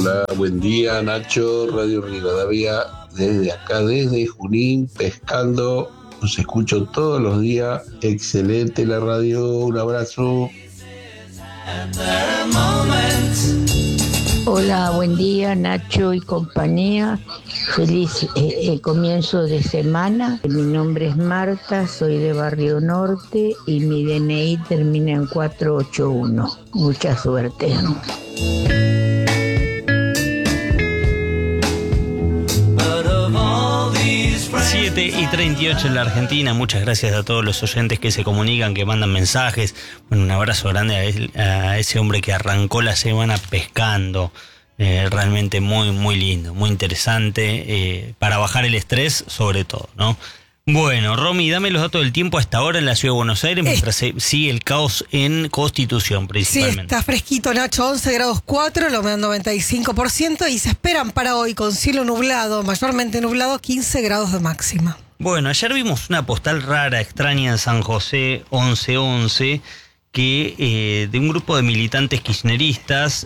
Hola, buen día Nacho, Radio Rivadavia, desde acá, desde Junín, pescando, los escucho todos los días, excelente la radio, un abrazo. Hola, buen día Nacho y compañía, feliz comienzo de semana. Mi nombre es Marta, soy de Barrio Norte y mi DNI termina en 481. Mucha suerte. 7:38 en la Argentina. Muchas gracias a todos los oyentes que se comunican, que mandan mensajes. Bueno, un abrazo grande a ese hombre que arrancó la semana pescando. Realmente muy, muy lindo, muy interesante, para bajar el estrés sobre todo, ¿no? Bueno, Romy, dame los datos del tiempo a esta hora en la Ciudad de Buenos Aires, mientras sigue el caos en Constitución, principalmente. Sí, está fresquito, Nacho, 11 grados 4, la humedad 95%, y se esperan para hoy con cielo nublado, mayormente nublado, 15 grados de máxima. Bueno, ayer vimos una postal rara, extraña en San José, 1111, que de un grupo de militantes kirchneristas,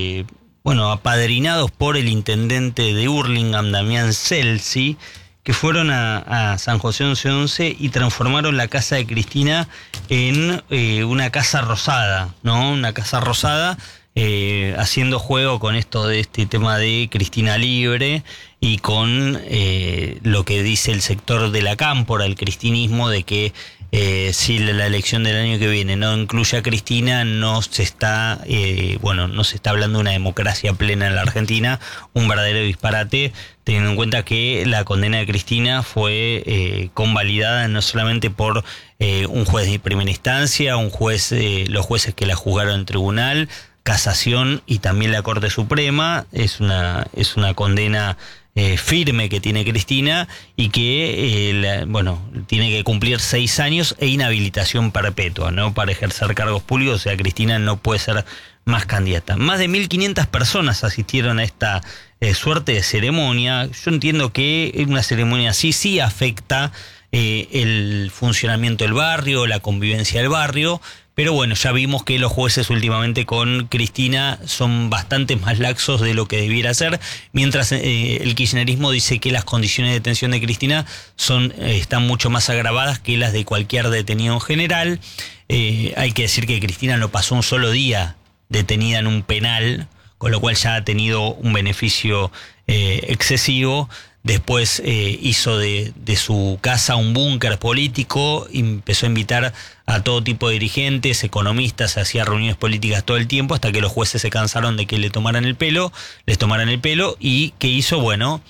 apadrinados por el intendente de Hurlingham, Damián Celsi, que fueron a San José 1111 y transformaron la casa de Cristina en una casa rosada, ¿no? Una casa rosada, haciendo juego con esto de este tema de Cristina libre y con lo que dice el sector de la cámpora, el cristinismo, de que si la elección del año que viene no incluye a Cristina, no se está hablando de una democracia plena en la Argentina, un verdadero disparate, teniendo en cuenta que la condena de Cristina fue convalidada no solamente por un juez de primera instancia, los jueces que la juzgaron en tribunal, casación y también la Corte Suprema. Es una condena firme que tiene Cristina y que tiene que cumplir 6 años e inhabilitación perpetua, ¿no? Para ejercer cargos públicos. O sea, Cristina no puede ser más candidata. Más de 1.500 personas asistieron a esta suerte de ceremonia. Yo entiendo que una ceremonia así sí afecta el funcionamiento del barrio, la convivencia del barrio. Pero bueno, ya vimos que los jueces últimamente con Cristina son bastante más laxos de lo que debiera ser, mientras el kirchnerismo dice que las condiciones de detención de Cristina están mucho más agravadas que las de cualquier detenido en general. Hay que decir que Cristina no pasó un solo día detenida en un penal, con lo cual ya ha tenido un beneficio excesivo. Después hizo de su casa un búnker político, empezó a invitar a todo tipo de dirigentes, economistas, hacía reuniones políticas todo el tiempo, hasta que los jueces se cansaron de que les tomaran el pelo, y que hizo,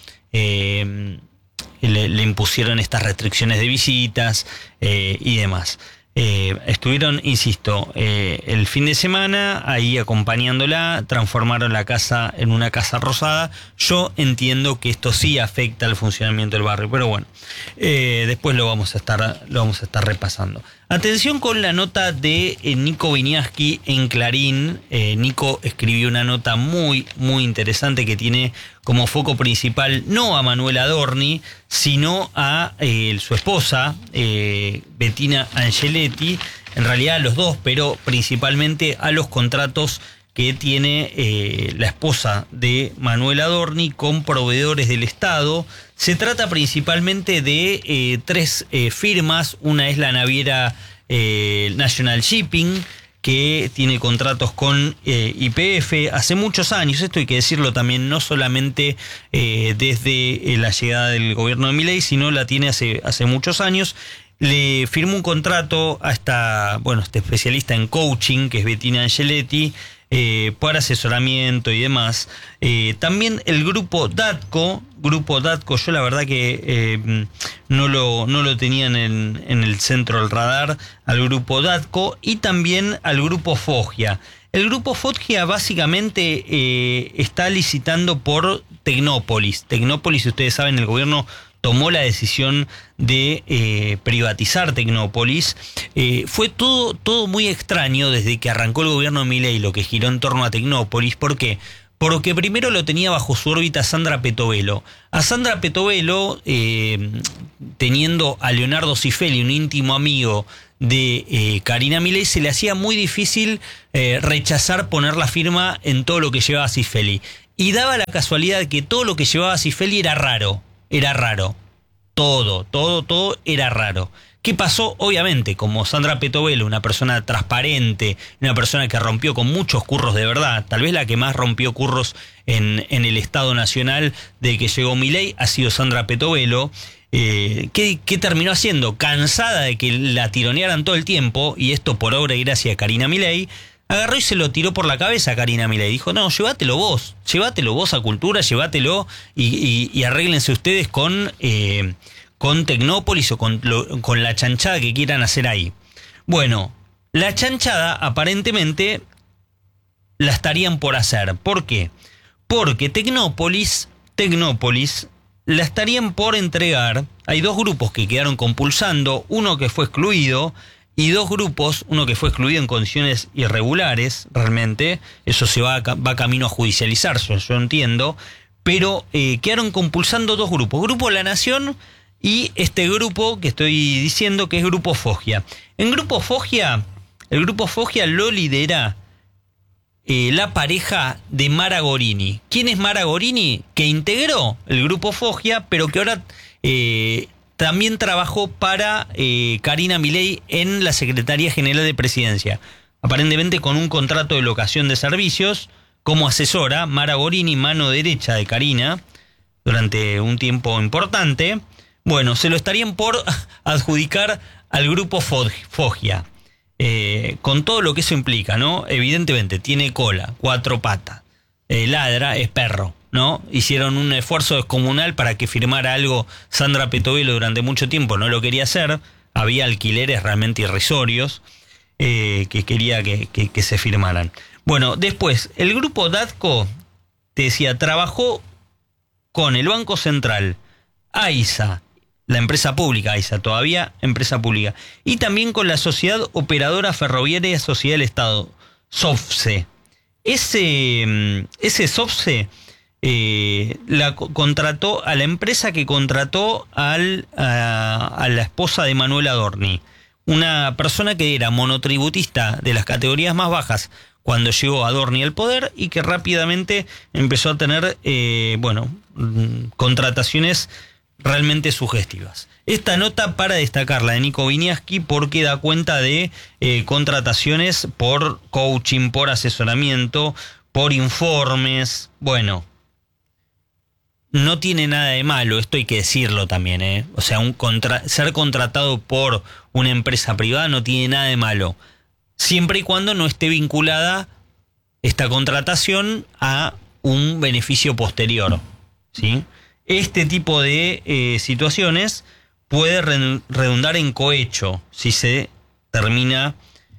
le impusieron estas restricciones de visitas y demás. Estuvieron, insisto, el fin de semana ahí acompañándola, transformaron la casa en una casa rosada. Yo entiendo que esto sí afecta al funcionamiento del barrio, pero bueno, después lo vamos a estar repasando. Atención con la nota de Nico Viñaski en Clarín. Nico escribió una nota muy, muy interesante que tiene como foco principal no a Manuela Adorni, sino a su esposa, Bettina Angeletti, en realidad a los dos, pero principalmente a los contratos que tiene la esposa de Manuela Adorni con proveedores del Estado. Se trata principalmente de 3 firmas. Una es la naviera National Shipping, que tiene contratos con YPF hace muchos años. Esto hay que decirlo también, no solamente desde la llegada del gobierno de Milei, sino la tiene hace muchos años. Le firmó un contrato a este especialista en coaching, que es Bettina Angeletti, por asesoramiento y demás. También el grupo Datco, yo la verdad que no lo tenía en el centro del radar, al grupo Datco, y también al grupo Foggia. El grupo Foggia básicamente está licitando por Tecnópolis. Tecnópolis, ustedes saben, el gobierno tomó la decisión de privatizar Tecnópolis. Fue todo muy extraño desde que arrancó el gobierno de Milei, lo que giró en torno a Tecnópolis. ¿Por qué? Porque primero lo tenía bajo su órbita Sandra Petovelo. A Sandra Petovelo, teniendo a Leonardo Cifelli, un íntimo amigo de Karina Milei, se le hacía muy difícil rechazar poner la firma en todo lo que llevaba Cifelli. Y daba la casualidad que todo lo que llevaba Cifelli era raro. Todo era raro. ¿Qué pasó? Obviamente, como Sandra Petovelo, una persona transparente, una persona que rompió con muchos curros de verdad, tal vez la que más rompió curros en el Estado Nacional de que llegó Milei ha sido Sandra Petovelo. ¿Qué terminó haciendo? Cansada de que la tironearan todo el tiempo, y esto por obra y gracia de Karina Milei, agarró y se lo tiró por la cabeza a Karina Milei. Dijo, no, llévatelo vos a Cultura, llévatelo y arréglense ustedes con Tecnópolis o con la chanchada que quieran hacer ahí. Bueno, la chanchada aparentemente la estarían por hacer. ¿Por qué? Porque Tecnópolis la estarían por entregar. Hay 2 grupos que quedaron compulsando, uno que fue excluido y 2 grupos, uno que fue excluido en condiciones irregulares, realmente, eso se va camino a judicializarse, yo entiendo, pero quedaron compulsando 2 grupos, Grupo La Nación y este grupo que estoy diciendo que es Grupo Foggia. El Grupo Foggia lo lidera la pareja de Mara Gorini. ¿Quién es Mara Gorini? Que integró el Grupo Foggia, pero que ahora también trabajó para Karina Milei en la Secretaría General de Presidencia. Aparentemente con un contrato de locación de servicios como asesora. Mara Gorini, mano derecha de Karina, durante un tiempo importante. Bueno, se lo estarían por adjudicar al Grupo Foggia. Con todo lo que eso implica, ¿no? Evidentemente, tiene cola, 4 patas, ladra, es perro, ¿no? Hicieron un esfuerzo descomunal para que firmara algo Sandra Petovelo durante mucho tiempo, no lo quería hacer, había alquileres realmente irrisorios que quería que se firmaran. Bueno, después, el Grupo Datco, te decía, trabajó con el Banco Central, AISA, la empresa pública, AISA, todavía empresa pública, y también con la Sociedad Operadora Ferroviaria Sociedad del Estado, SOFCE. Ese SOFCE contrató a la empresa que contrató a la esposa de Manuel Adorni, una persona que era monotributista de las categorías más bajas cuando llegó Adorni al poder y que rápidamente empezó a tener contrataciones realmente sugestivas. Esta nota para destacarla de Nico Viniaski porque da cuenta de contrataciones por coaching, por asesoramiento, por informes. Bueno, no tiene nada de malo, esto hay que decirlo también, ¿eh? O sea, ser contratado por una empresa privada no tiene nada de malo, siempre y cuando no esté vinculada esta contratación a un beneficio posterior, ¿sí? Este tipo de situaciones puede redundar en cohecho si se termina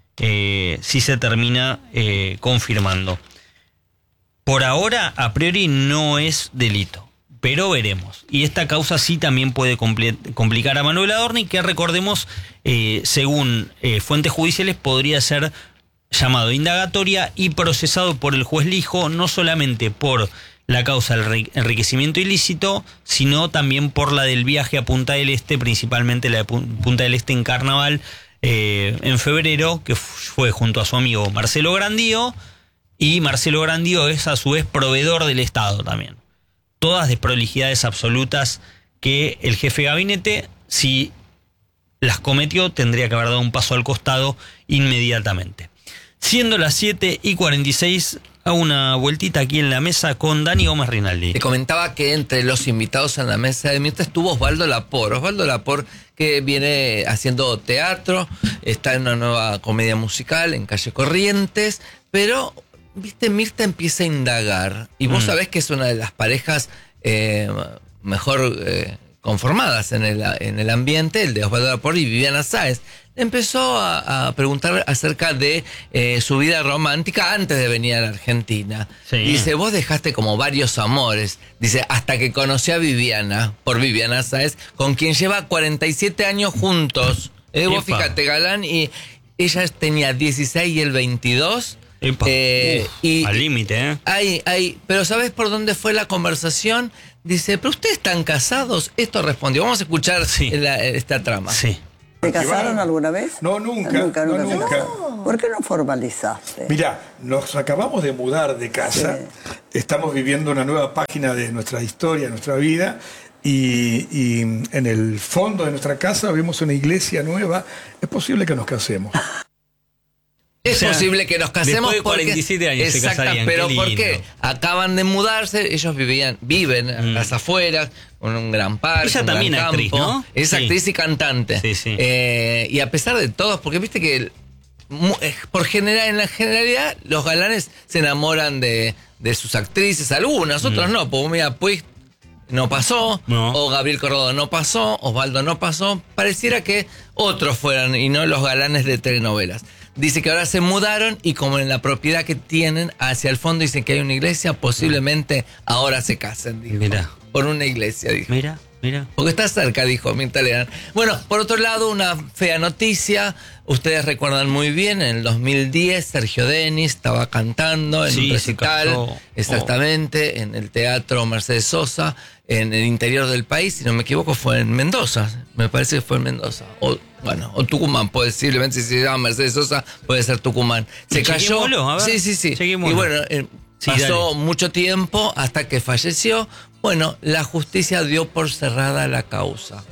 confirmando. Por ahora, a priori, no es delito, pero veremos. Y esta causa sí también puede complicar a Manuel Adorni, que recordemos, según fuentes judiciales, podría ser llamado a indagatoria y procesado por el juez Lijo, no solamente por la causa del enriquecimiento ilícito, sino también por la del viaje a Punta del Este, principalmente la de Punta del Este en Carnaval, en febrero, que fue junto a su amigo Marcelo Grandío, y Marcelo Grandío es a su vez proveedor del Estado también. Todas desprolijidades absolutas que el jefe de gabinete, si las cometió, tendría que haber dado un paso al costado inmediatamente. Siendo las 7:46, hago una vueltita aquí en la mesa con Dani Gómez Rinaldi. Te comentaba que entre los invitados en la mesa de Mirta estuvo Osvaldo Lapor. Osvaldo Lapor, que viene haciendo teatro, está en una nueva comedia musical en Calle Corrientes, pero, viste, Mirta empieza a indagar. Y vos sabés que es una de las parejas mejor conformadas en el ambiente, el de Osvaldo Lapor y Viviana Sáez. Empezó a preguntar acerca de su vida romántica antes de venir a la Argentina. Sí. Dice, vos dejaste como varios amores. Dice, hasta que conocí a Viviana, por Viviana Sáez, con quien lleva 47 años juntos. Vos fíjate, galán, y ella tenía 16 y él 22. Y al límite, ¿eh? Pero ¿sabés por dónde fue la conversación? Dice, ¿pero ustedes están casados? Esto respondió. Vamos a escuchar esta trama. Sí. ¿Te casaron alguna vez? No, nunca. Nunca. No. ¿Por qué no formalizaste? Mirá, nos acabamos de mudar de casa, estamos viviendo una nueva página de nuestra historia, nuestra vida, y en el fondo de nuestra casa vemos una iglesia nueva. Es posible que nos casemos. Es posible que nos casemos después de 47 años se casarían. Pero qué ¿por lindo. qué? Acaban de mudarse, ellos viven a las afueras, con un gran parque, Ella un también gran actriz, campo. ¿no? Es Sí. actriz y cantante. Sí. Y a pesar de todo, porque viste que en la generalidad los galanes se enamoran de sus actrices, algunas, otros no, porque mira, pues no pasó, o Gabriel Corrado no pasó, Osvaldo no pasó, pareciera que otros fueran y no los galanes de telenovelas. Dice que ahora se mudaron y como en la propiedad que tienen hacia el fondo dicen que hay una iglesia, posiblemente ahora se casen, dijo. Mirá. Por una iglesia, dijo. Mira. Porque está cerca, dijo Mirta Legrand. Bueno, por otro lado, una fea noticia. Ustedes recuerdan muy bien, en el 2010 Sergio Denis estaba cantando en un recital, exactamente, en el Teatro Mercedes Sosa, en el interior del país, si no me equivoco fue en Mendoza, me parece que fue en Mendoza. O Tucumán, posiblemente si se llama Mercedes Sosa, puede ser Tucumán. Se cayó. A ver. Sí. Chequémoslo. Y bueno, pasó mucho tiempo hasta que falleció. Bueno, la justicia dio por cerrada la causa.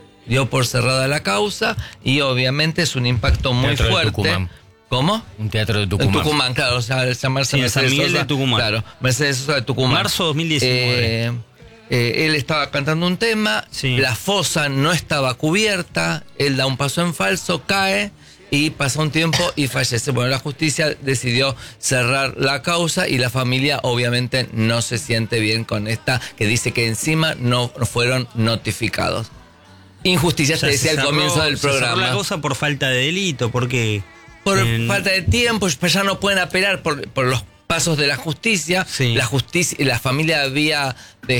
Y obviamente es un impacto muy Teatro de fuerte. Tucumán. ¿Cómo? Un teatro de Tucumán. En Tucumán, claro, o sea, llamarse Sí, Mercedes San Miguel Sosa. de Tucumán. Claro, Mercedes Sosa de Tucumán. Marzo 2019. Él estaba cantando un tema, la fosa no estaba cubierta, él da un paso en falso, cae y pasa un tiempo y fallece. Bueno, la justicia decidió cerrar la causa y la familia obviamente no se siente bien con esta, que dice que encima no fueron notificados. Injusticia, te decía al comienzo del programa. Se cerró la causa por falta de delito, porque... Por falta de tiempo, pues ya no pueden apelar por los pasos de la justicia. Sí. La familia había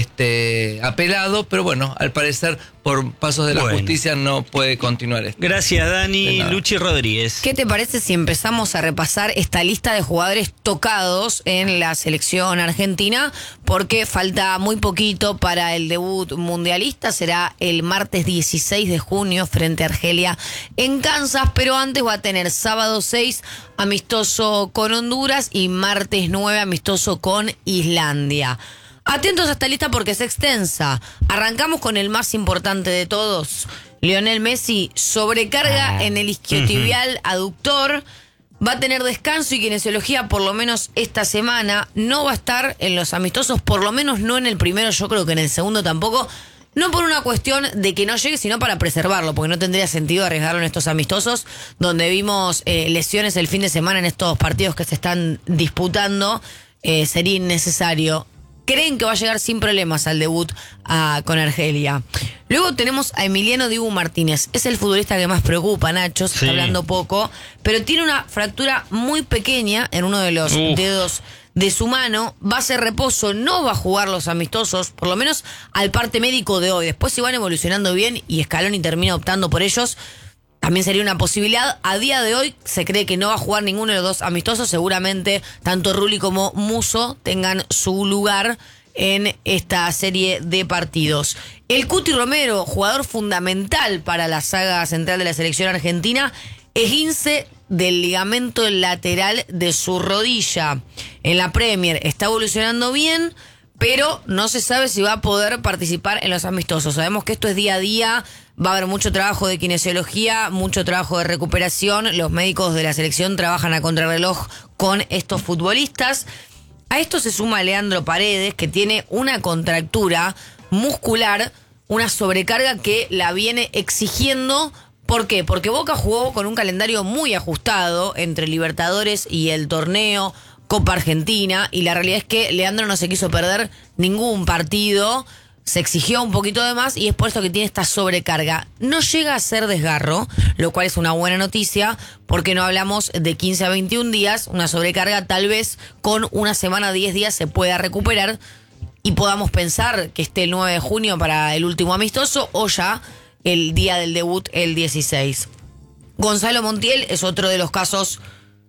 apelado, pero bueno, al parecer por pasos de la justicia no puede continuar esto. Gracias, Dani. Luchi Rodríguez. ¿Qué te parece si empezamos a repasar esta lista de jugadores tocados en la selección argentina? Porque falta muy poquito para el debut mundialista. Será el martes 16 de junio frente a Argelia en Kansas. Pero antes va a tener sábado 6 amistoso con Honduras y martes 9 amistoso con Islandia. Atentos a esta lista porque es extensa. Arrancamos con el más importante de todos. Lionel Messi, sobrecarga en el isquiotibial aductor. Va a tener descanso y kinesiología por lo menos esta semana. No va a estar en los amistosos, por lo menos no en el primero, yo creo que en el segundo tampoco. No por una cuestión de que no llegue, sino para preservarlo, porque no tendría sentido arriesgarlo en estos amistosos, donde vimos lesiones el fin de semana en estos partidos que se están disputando. Sería innecesario. Creen que va a llegar sin problemas al debut con Argelia. Luego tenemos a Emiliano Dibu Martínez. Es el futbolista que más preocupa, Nacho, se está hablando poco, pero tiene una fractura muy pequeña en uno de los dedos de su mano. Va a hacer reposo, no va a jugar los amistosos, por lo menos al parte médico de hoy. Después, si van evolucionando bien y Scaloni termina optando por ellos, también sería una posibilidad. A día de hoy se cree que no va a jugar ninguno de los dos amistosos. Seguramente tanto Rulli como Musso tengan su lugar en esta serie de partidos. El Cuti Romero, jugador fundamental para la saga central de la selección argentina, esguince del ligamento lateral de su rodilla. En la Premier está evolucionando bien, pero no se sabe si va a poder participar en los amistosos. Sabemos que esto es día a día, va a haber mucho trabajo de kinesiología, mucho trabajo de recuperación. Los médicos de la selección trabajan a contrarreloj con estos futbolistas. A esto se suma Leandro Paredes, que tiene una contractura muscular, una sobrecarga que la viene exigiendo. ¿Por qué? Porque Boca jugó con un calendario muy ajustado entre Libertadores y el torneo Copa Argentina, y la realidad es que Leandro no se quiso perder ningún partido, se exigió un poquito de más y es por eso que tiene esta sobrecarga. No llega a ser desgarro, lo cual es una buena noticia, porque no hablamos de 15 a 21 días, una sobrecarga tal vez con una semana, 10 días se pueda recuperar y podamos pensar que esté el 9 de junio para el último amistoso o ya el día del debut, el 16. Gonzalo Montiel es otro de los casos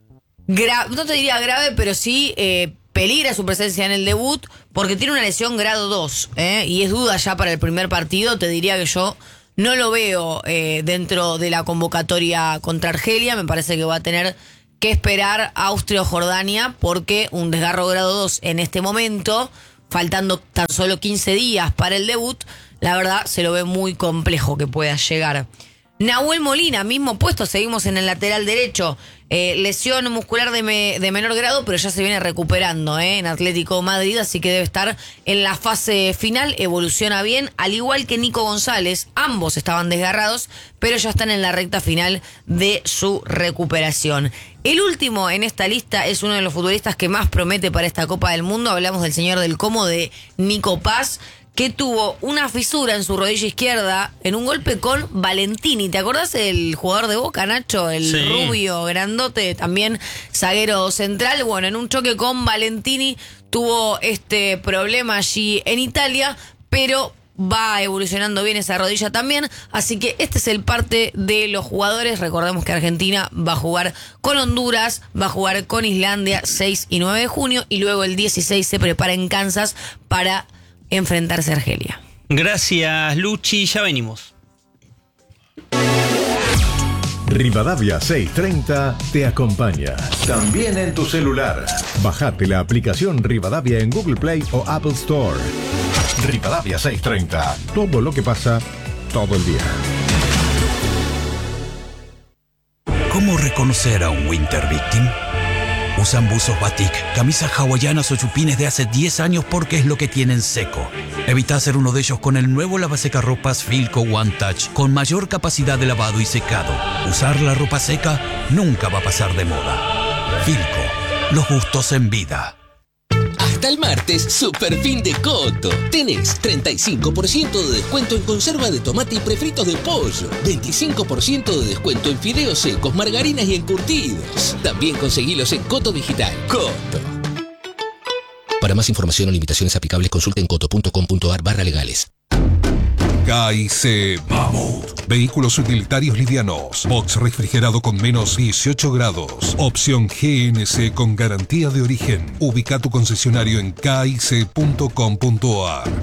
no te diría grave, pero sí peligra su presencia en el debut porque tiene una lesión grado 2, y es duda ya para el primer partido. Te diría que yo no lo veo dentro de la convocatoria contra Argelia. Me parece que va a tener que esperar Austria o Jordania, porque un desgarro grado 2 en este momento, faltando tan solo 15 días para el debut, la verdad se lo ve muy complejo que pueda llegar. Nahuel Molina, mismo puesto, seguimos en el lateral derecho. Lesión muscular de menor grado, pero ya se viene recuperando en Atlético Madrid, así que debe estar en la fase final, evoluciona bien, al igual que Nico González. Ambos estaban desgarrados, pero ya están en la recta final de su recuperación. El último en esta lista es uno de los futbolistas que más promete para esta Copa del Mundo. Hablamos del señor del Como, de Nico Paz, que tuvo una fisura en su rodilla izquierda en un golpe con Valentini. ¿Te acordás del jugador de Boca, Nacho? El rubio, grandote, también zaguero central. Bueno, en un choque con Valentini tuvo este problema allí en Italia, pero va evolucionando bien esa rodilla también. Así que este es el parte de los jugadores. Recordemos que Argentina va a jugar con Honduras, va a jugar con Islandia 6 y 9 de junio, y luego el 16 se prepara en Kansas para enfrentarse a Argelia. Gracias, Luchi, ya venimos. Rivadavia 630 te acompaña. También en tu celular. Bajate la aplicación Rivadavia en Google Play o Apple Store. Rivadavia 630. Todo lo que pasa, todo el día. ¿Cómo reconocer a un winter victim? Usan buzos batik, camisas hawaianas o chupines de hace 10 años porque es lo que tienen seco. Evita ser uno de ellos con el nuevo lavasecarropas Filco One Touch con mayor capacidad de lavado y secado. Usar la ropa seca nunca va a pasar de moda. Filco, los gustos en vida. Hasta el martes, super fin de Coto. Tenés 35% de descuento en conserva de tomate y prefritos de pollo. 25% de descuento en fideos secos, margarinas y encurtidos. También conseguilos en Coto Digital. Coto. Para más información o limitaciones aplicables, consulten coto.com.ar/legales. KIC Mammoth. Vehículos utilitarios livianos. Box refrigerado con menos 18 grados. Opción GNC con garantía de origen. Ubica tu concesionario en kic.com.ar.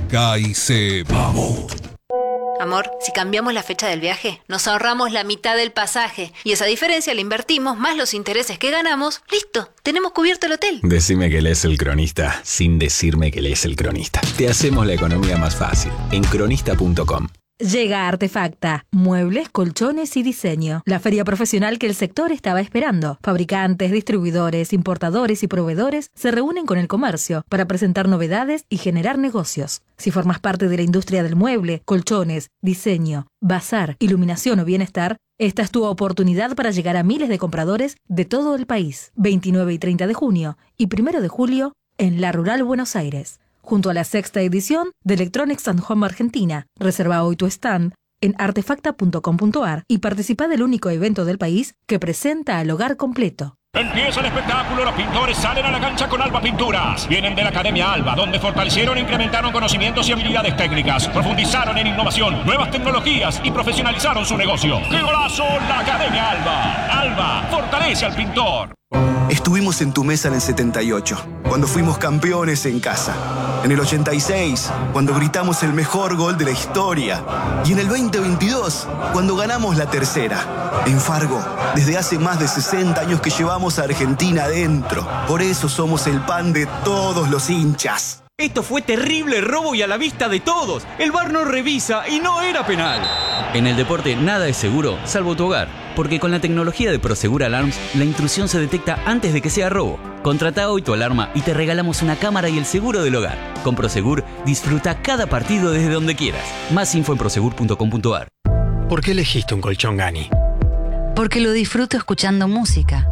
KIC Mammoth. Amor, si cambiamos la fecha del viaje, nos ahorramos la mitad del pasaje. Y esa diferencia la invertimos, más los intereses que ganamos. ¡Listo! Tenemos cubierto el hotel. Decime que lees El Cronista, sin decirme que lees El Cronista. Te hacemos la economía más fácil. En cronista.com. Llega Artefacta, muebles, colchones y diseño. La feria profesional que el sector estaba esperando. Fabricantes, distribuidores, importadores y proveedores se reúnen con el comercio para presentar novedades y generar negocios. Si formas parte de la industria del mueble, colchones, diseño, bazar, iluminación o bienestar, esta es tu oportunidad para llegar a miles de compradores de todo el país. 29 y 30 de junio y 1 de julio en La Rural, Buenos Aires, junto a la 6ª edición de Electronics and Home Argentina. Reserva hoy tu stand en artefacta.com.ar y participa del único evento del país que presenta al hogar completo. Empieza el espectáculo, los pintores salen a la cancha con Alba Pinturas. Vienen de la Academia Alba, donde fortalecieron e incrementaron conocimientos y habilidades técnicas, profundizaron en innovación, nuevas tecnologías y profesionalizaron su negocio. ¡Qué golazo! La Academia Alba. Alba fortalece al pintor. Estuvimos en tu mesa en el 78, cuando fuimos campeones en casa. En el 86, cuando gritamos el mejor gol de la historia. Y en el 2022, cuando ganamos la tercera. En Fargo, desde hace más de 60 años que llevamos a Argentina adentro. Por eso somos el pan de todos los hinchas. Esto fue terrible robo y a la vista de todos. El VAR no revisa y no era penal. En el deporte nada es seguro, salvo tu hogar. Porque con la tecnología de Prosegur Alarms, la intrusión se detecta antes de que sea robo. Contrata hoy tu alarma y te regalamos una cámara y el seguro del hogar. Con Prosegur, disfruta cada partido desde donde quieras. Más info en prosegur.com.ar. ¿Por qué elegiste un colchón Gani? Porque lo disfruto escuchando música.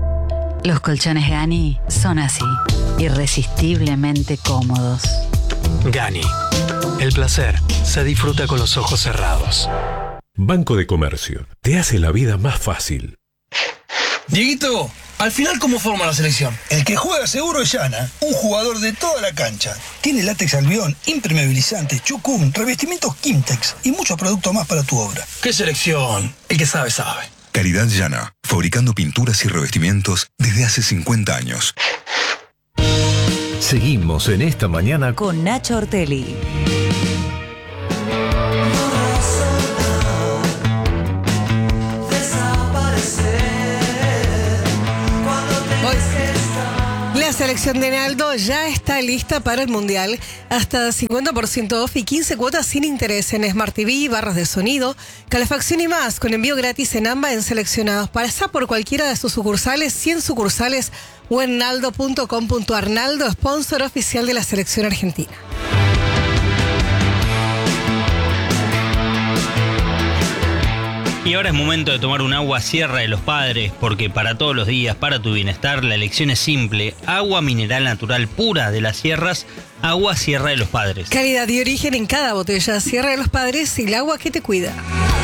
Los colchones Gani son así, irresistiblemente cómodos. Gani. El placer se disfruta con los ojos cerrados. Banco de Comercio. Te hace la vida más fácil. Dieguito, al final, ¿cómo forma la selección? El que juega seguro es Yana, un jugador de toda la cancha. Tiene látex albión, impermeabilizantes, chucum, revestimientos Kimtex y muchos productos más para tu obra. ¿Qué selección? El que sabe, sabe. Calidad Yana, fabricando pinturas y revestimientos desde hace 50 años. Seguimos en esta mañana con Nacho Ortelli. colección de Naldo ya está lista para el Mundial. Hasta 50% off y 15 cuotas sin interés en Smart TV, barras de sonido, calefacción y más, con envío gratis en AMBA en seleccionados. Pasa por cualquiera de sus sucursales, 100 sucursales o en naldo.com.ar. Naldo, sponsor oficial de la selección argentina. Y ahora es momento de tomar un agua Sierra de los Padres, porque para todos los días, para tu bienestar, la elección es simple. Agua mineral natural pura de las sierras, agua Sierra de los Padres. Calidad y origen en cada botella. Sierra de los Padres, el agua que te cuida.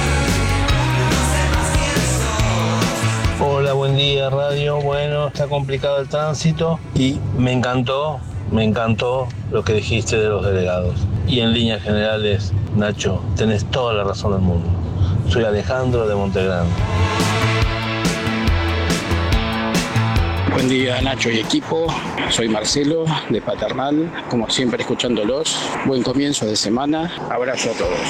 Hola, buen día, radio. Bueno, está complicado el tránsito y me encantó lo que dijiste de los delegados. Y en líneas generales, Nacho, tenés toda la razón del mundo. Soy Alejandro de Montegrande. Buen día, Nacho y equipo. Soy Marcelo de Paternal, como siempre escuchándolos. Buen comienzo de semana. Abrazo a todos.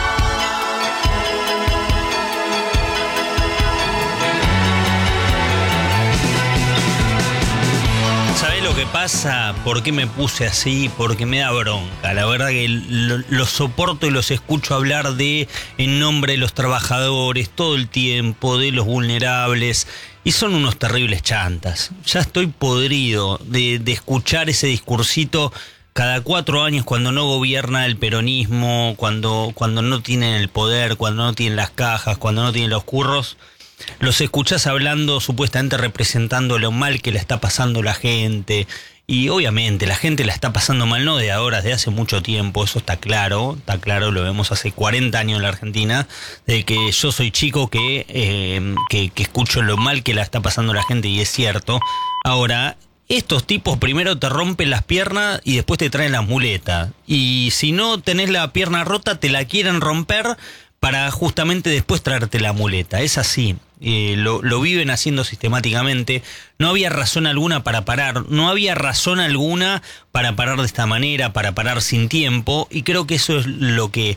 ¿Sabés lo que pasa? ¿Por qué me puse así? Porque me da bronca. La verdad que los soporto y los escucho hablar en nombre de los trabajadores todo el tiempo, de los vulnerables, y son unos terribles chantas. Ya estoy podrido de escuchar ese discursito cada 4 años cuando no gobierna el peronismo, cuando no tienen el poder, cuando no tienen las cajas, cuando no tienen los curros. Los escuchás hablando, supuestamente representando lo mal que le está pasando la gente. Y obviamente la gente la está pasando mal, no de ahora, de hace mucho tiempo. Eso está claro, lo vemos hace 40 años en la Argentina. De que yo soy chico que escucho lo mal que la está pasando la gente, y es cierto. Ahora, estos tipos primero te rompen las piernas y después te traen las muletas. Y si no tenés la pierna rota, te la quieren romper para justamente después traerte la muleta. Es así. Lo viven haciendo sistemáticamente. No había razón alguna para parar. No había razón alguna para parar de esta manera, para parar sin tiempo. Y creo que eso es lo que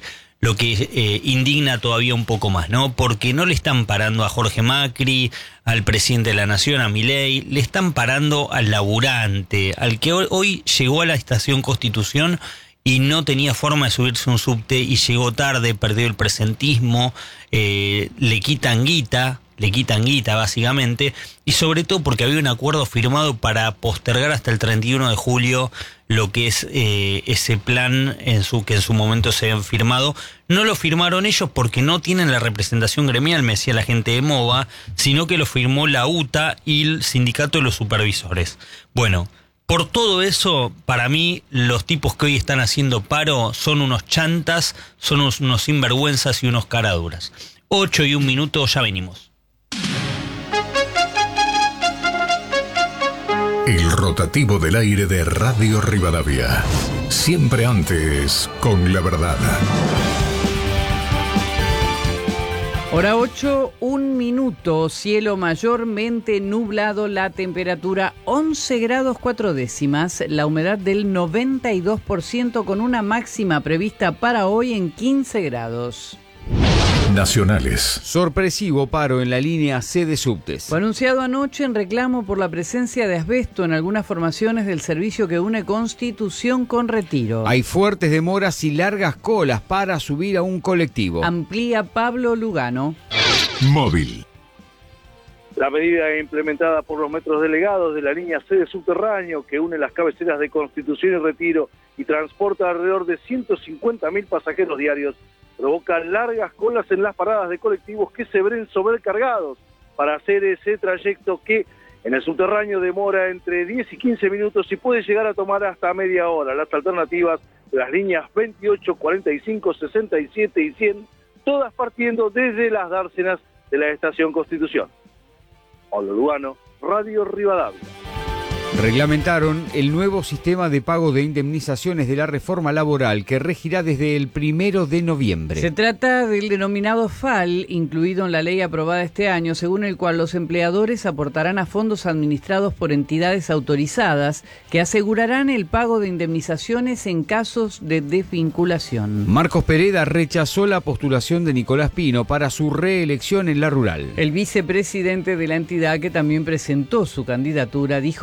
indigna todavía un poco más, ¿no? Porque no le están parando a Jorge Macri, al presidente de la Nación, a Milei. Le están parando al laburante, al que hoy llegó a la estación Constitución y no tenía forma de subirse un subte y llegó tarde, perdió el presentismo, le quitan guita básicamente, y sobre todo porque había un acuerdo firmado para postergar hasta el 31 de julio lo que es ese plan que en su momento se habían firmado. No lo firmaron ellos porque no tienen la representación gremial, me decía la gente de MOVA, sino que lo firmó la UTA y el sindicato de los supervisores. Bueno, por todo eso, para mí, los tipos que hoy están haciendo paro son unos chantas, son unos sinvergüenzas y unos caraduras. 8:01, ya venimos. El rotativo del aire de Radio Rivadavia. Siempre antes, con la verdad. Hora 8, 1 minuto, cielo mayormente nublado, la temperatura 11 grados 4 décimas, la humedad del 92% con una máxima prevista para hoy en 15 grados. Nacionales. Sorpresivo paro en la línea C de subtes. Fue anunciado anoche en reclamo por la presencia de asbesto en algunas formaciones del servicio que une Constitución con Retiro. Hay fuertes demoras y largas colas para subir a un colectivo. Amplía Pablo Lugano. Móvil. La medida implementada por los metros delegados de la línea C de subterráneo que une las cabeceras de Constitución y Retiro y transporta alrededor de 150.000 pasajeros diarios provoca largas colas en las paradas de colectivos que se ven sobrecargados para hacer ese trayecto que en el subterráneo demora entre 10 y 15 minutos y puede llegar a tomar hasta media hora. Las alternativas, las líneas 28, 45, 67 y 100, todas partiendo desde las dársenas de la estación Constitución. Pablo Lugano, Radio Rivadavia. Reglamentaron el nuevo sistema de pago de indemnizaciones de la reforma laboral que regirá desde el 1 de noviembre. Se trata del denominado FAL, incluido en la ley aprobada este año, según el cual los empleadores aportarán a fondos administrados por entidades autorizadas que asegurarán el pago de indemnizaciones en casos de desvinculación. Marcos Pereda rechazó la postulación de Nicolás Pino para su reelección en la rural. El vicepresidente de la entidad, que también presentó su candidatura, dijo que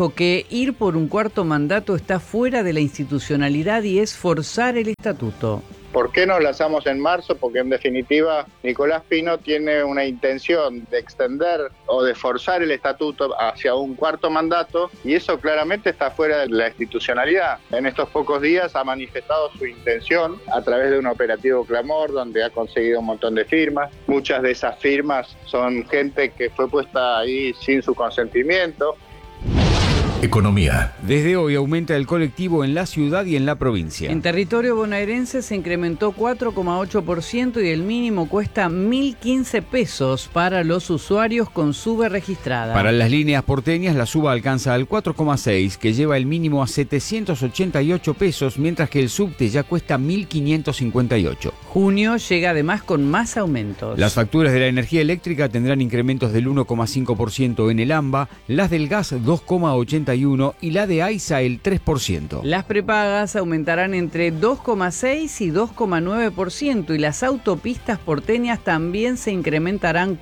ir por un cuarto mandato está fuera de la institucionalidad y es forzar el estatuto. ¿Por qué nos lanzamos en marzo? Porque en definitiva Nicolás Pino tiene una intención de extender o de forzar el estatuto hacia un cuarto mandato y eso claramente está fuera de la institucionalidad. En estos pocos días ha manifestado su intención a través de un operativo Clamor donde ha conseguido un montón de firmas. Muchas de esas firmas son gente que fue puesta ahí sin su consentimiento. Economía. Desde hoy aumenta el colectivo en la ciudad y en la provincia. En territorio bonaerense se incrementó 4,8% y el mínimo cuesta 1.015 pesos para los usuarios con SUBE registrada. Para las líneas porteñas la suba alcanza al 4,6, que lleva el mínimo a 788 pesos, mientras que el subte ya cuesta 1.558. Junio llega además con más aumentos. Las facturas de la energía eléctrica tendrán incrementos del 1,5% en el AMBA, las del gas 2,81% y la de AISA el 3%. Las prepagas aumentarán entre 2,6 y 2,9% y las autopistas porteñas también se incrementarán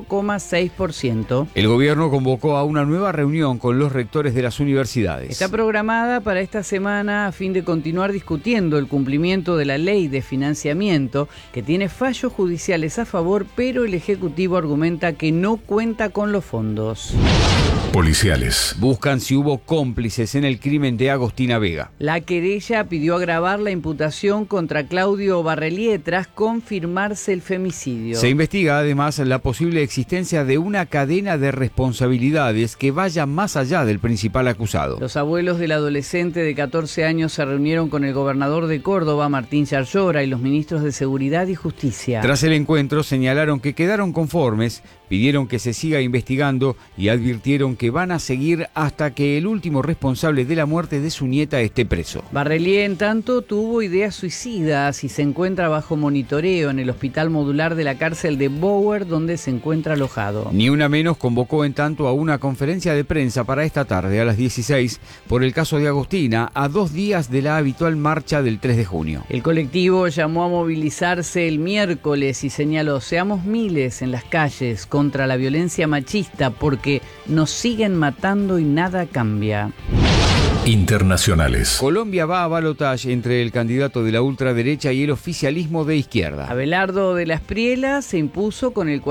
4,6%. El gobierno convocó a una nueva reunión con los rectores de las universidades. Está programada para esta semana a fin de continuar discutiendo el cumplimiento de la ley de financiamiento que tiene fallos judiciales a favor, pero el Ejecutivo argumenta que no cuenta con los fondos. Policiales. Buscan si hubo cómplices en el crimen de Agostina Vega. La querella pidió agravar la imputación contra Claudio Barrelier tras confirmarse el femicidio. Se investiga además la posible existencia de una cadena de responsabilidades que vaya más allá del principal acusado. Los abuelos del adolescente de 14 años se reunieron con el gobernador de Córdoba, Martín Yarlora, y los ministros de Seguridad y Justicia. Tras el encuentro señalaron que quedaron conformes, pidieron que se siga investigando y advirtieron que van a seguir hasta que el último responsable de la muerte de su nieta esté preso. Barrelier, en tanto, tuvo ideas suicidas y se encuentra bajo monitoreo en el hospital modular de la cárcel de Bower, donde se encuentra alojado. Ni una menos convocó en tanto a una conferencia de prensa para esta tarde a las 16 por el caso de Agostina, a 2 días de la habitual marcha del 3 de junio. El colectivo llamó a movilizarse el miércoles y señaló: seamos miles en las calles contra la violencia machista porque nos siguen matando y nada cambia. Internacionales. Colombia va a balotaje entre el candidato de la ultraderecha y el oficialismo de izquierda. Abelardo de la Espriella se impuso con el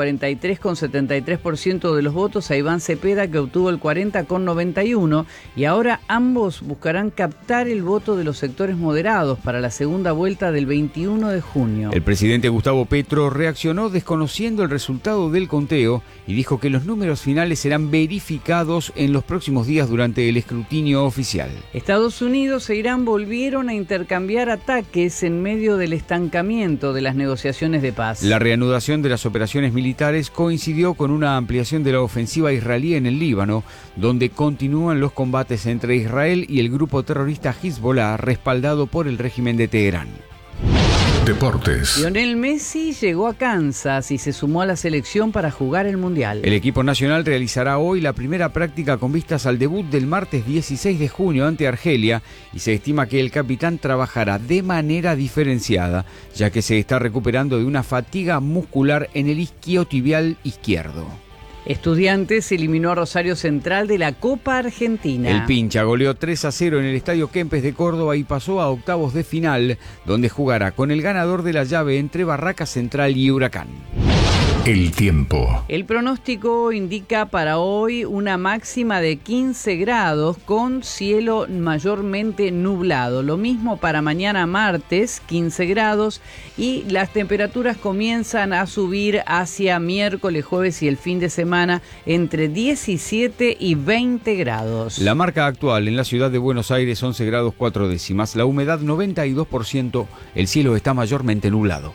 43,73% de los votos a Iván Cepeda, que obtuvo el 40,91%, y ahora ambos buscarán captar el voto de los sectores moderados para la segunda vuelta del 21 de junio. El presidente Gustavo Petro reaccionó desconociendo el resultado del conteo y dijo que los números finales serán verificados en los próximos días durante el escrutinio oficial. Estados Unidos e Irán volvieron a intercambiar ataques en medio del estancamiento de las negociaciones de paz. La reanudación de las operaciones militares coincidió con una ampliación de la ofensiva israelí en el Líbano, donde continúan los combates entre Israel y el grupo terrorista Hezbollah, respaldado por el régimen de Teherán. Deportes. Lionel Messi llegó a Kansas y se sumó a la selección para jugar el Mundial. El equipo nacional realizará hoy la primera práctica con vistas al debut del martes 16 de junio ante Argelia y se estima que el capitán trabajará de manera diferenciada, ya que se está recuperando de una fatiga muscular en el isquiotibial izquierdo. Estudiantes eliminó a Rosario Central de la Copa Argentina. El Pincha goleó 3-0 en el Estadio Kempes de Córdoba y pasó a octavos de final, donde jugará con el ganador de la llave entre Barracas Central y Huracán. El tiempo. El pronóstico indica para hoy una máxima de 15 grados con cielo mayormente nublado. Lo mismo para mañana martes, 15 grados, y las temperaturas comienzan a subir hacia miércoles, jueves y el fin de semana entre 17 y 20 grados. La marca actual en la ciudad de Buenos Aires, 11 grados 4 décimas, la humedad 92%, el cielo está mayormente nublado.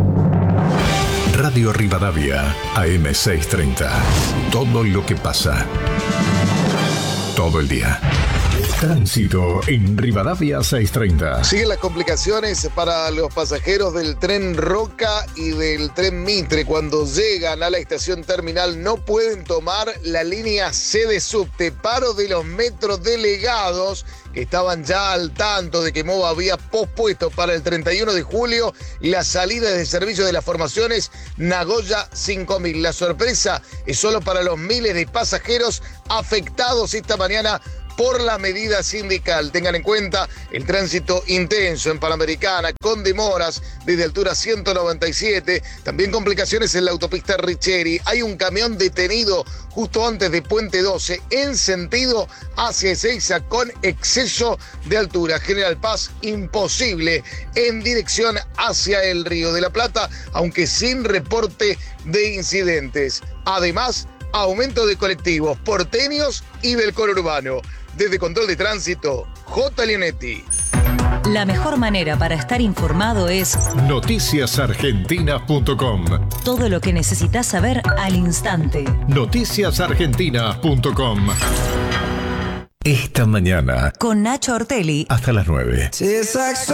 Radio Rivadavia, AM630. Todo lo que pasa. Todo el día. Tránsito en Rivadavia 630. Siguen las complicaciones para los pasajeros del tren Roca y del tren Mitre. Cuando llegan a la estación terminal no pueden tomar la línea C de subte. Paro de los metros delegados que estaban ya al tanto de que MOVA había pospuesto para el 31 de julio la salida de servicio de las formaciones Nagoya 5000. La sorpresa es solo para los miles de pasajeros afectados esta mañana por la medida sindical. Tengan en cuenta el tránsito intenso en Panamericana, con demoras desde altura 197, también complicaciones en la autopista Richeri. Hay un camión detenido justo antes de Puente 12 en sentido hacia Ezeiza con exceso de altura. General Paz imposible en dirección hacia el Río de la Plata, aunque sin reporte de incidentes. Además, aumento de colectivos porteños y del conurbano. Desde Control de Tránsito, J. Leonetti. La mejor manera para estar informado es noticiasargentinas.com. Todo lo que necesitas saber al instante. Noticiasargentinas.com. Esta mañana Con Nacho Ortelli. hasta las 9.